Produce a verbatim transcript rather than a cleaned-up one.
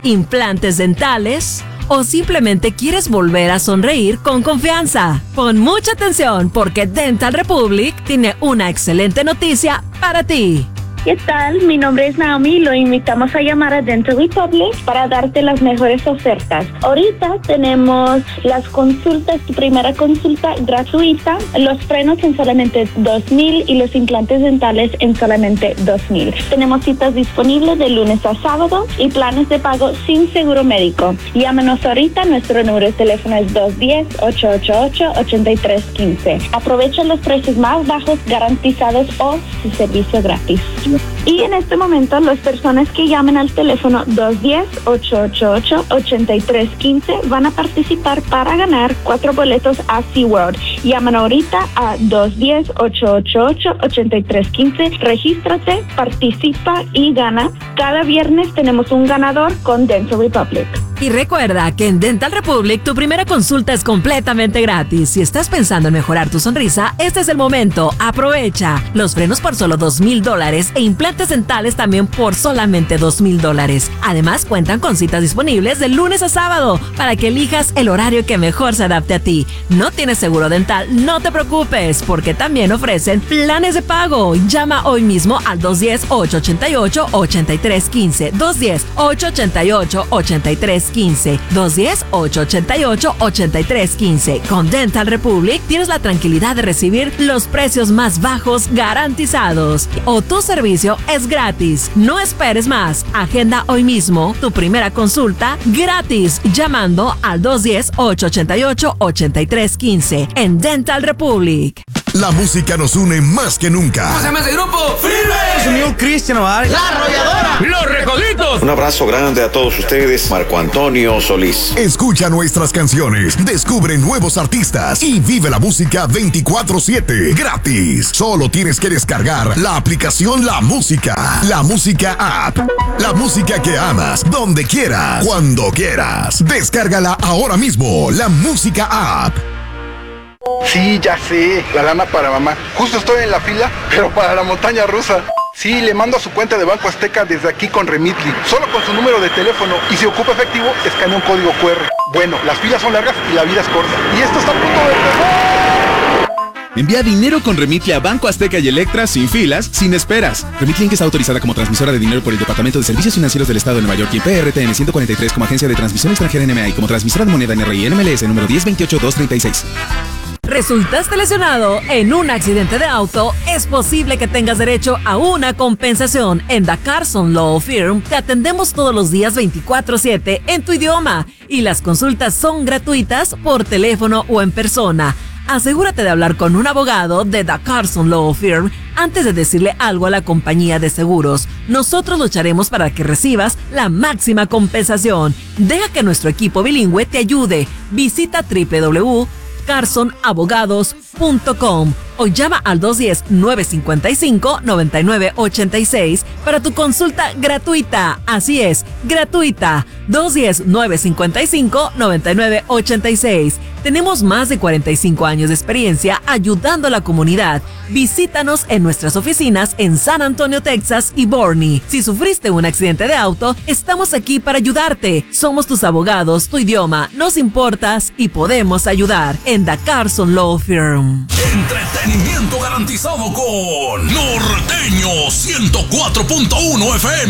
implantes dentales o simplemente quieres volver a sonreír con confianza. Pon mucha atención porque Dental Republic tiene una excelente noticia para ti. ¿Qué tal? Mi nombre es Naomi y lo invitamos a llamar a Dental Republic para darte las mejores ofertas. Ahorita tenemos las consultas, tu primera consulta gratuita, los frenos en solamente dos mil y los implantes dentales en solamente dos mil. Tenemos citas disponibles de lunes a sábado y planes de pago sin seguro médico. Llámanos ahorita, nuestro número de teléfono es dos uno cero, ocho ocho ocho, ocho tres uno cinco. Aprovecha los precios más bajos garantizados o su servicio gratis. Y en este momento, las personas que llamen al teléfono dos uno cero, ocho ocho ocho, ocho tres uno cinco van a participar para ganar cuatro boletos a SeaWorld. Llaman ahorita a dos uno cero, ocho ocho ocho, ocho tres uno cinco. Regístrate, participa y gana. Cada viernes tenemos un ganador con Dental Republic. Y recuerda que en Dental Republic tu primera consulta es completamente gratis. Si estás pensando en mejorar tu sonrisa, este es el momento. Aprovecha. Los frenos por solo dos mil dólares e implantes dentales también por solamente dos mil dólares. Además, cuentan con citas disponibles de lunes a sábado para que elijas el horario que mejor se adapte a ti. ¿No tienes seguro dental? No te preocupes, porque también ofrecen planes de pago. Llama hoy mismo al dos uno cero, ocho ocho ocho, ocho tres uno cinco. dos uno cero, ocho ocho ocho, ocho tres uno cinco. dos uno cero, ocho ocho ocho, ocho tres uno cinco. Con Dental Republic tienes la tranquilidad de recibir los precios más bajos garantizados. O tu servicio es gratis. No esperes más. Agenda hoy mismo tu primera consulta gratis llamando al dos uno cero, ocho ocho ocho, ocho tres uno cinco en Dental Republic. La música nos une más que nunca. ¿Cómo se llama ese grupo? ¡Firme! Señor Cristian Ovar. La Arrolladora. Los Recoditos. Un abrazo grande a todos ustedes. Marco Antonio Solís. Escucha nuestras canciones, descubre nuevos artistas y vive la música veinticuatro siete gratis. Solo tienes que descargar la aplicación La Música. La Música App. La música que amas, donde quieras, cuando quieras. Descárgala ahora mismo. La Música App. Sí, ya sé, la lana para mamá. Justo estoy en la fila, pero para la montaña rusa. Sí, le mando a su cuenta de Banco Azteca desde aquí con Remitly, solo con su número de teléfono, y si ocupa efectivo, escanea un código cu erre. Bueno, las filas son largas y la vida es corta. Y esto está a punto de empezar. Envía dinero con Remitly a Banco Azteca y Electra sin filas, sin esperas. Remitly Inc está autorizada como transmisora de dinero por el Departamento de Servicios Financieros del Estado de Nueva York y P R T N ciento cuarenta y tres como agencia de transmisión extranjera N M A y como transmisora de moneda N R I N M L S número diez veintiocho dos treinta y seis. ¿Resultaste lesionado en un accidente de auto? Es posible que tengas derecho a una compensación. En The Carson Law Firm te atendemos todos los días veinticuatro siete en tu idioma y las consultas son gratuitas por teléfono o en persona. Asegúrate de hablar con un abogado de The Carson Law Firm antes de decirle algo a la compañía de seguros. Nosotros lucharemos para que recibas la máxima compensación. Deja que nuestro equipo bilingüe te ayude. Visita doble u doble u doble u punto carson abogados punto com o llama al dos uno cero, nueve cinco cinco, nueve nueve ocho seis para tu consulta gratuita. Así es, gratuita. dos uno cero, nueve cinco cinco, nueve nueve ocho seis. Tenemos más de cuarenta y cinco años de experiencia ayudando a la comunidad. Visítanos en nuestras oficinas en San Antonio, Texas y Boerne. Si sufriste un accidente de auto, estamos aquí para ayudarte. Somos tus abogados, tu idioma, nos importas y podemos ayudar en The Carson Law Firm. Entretenimiento garantizado con Norteño ciento cuatro punto uno F M.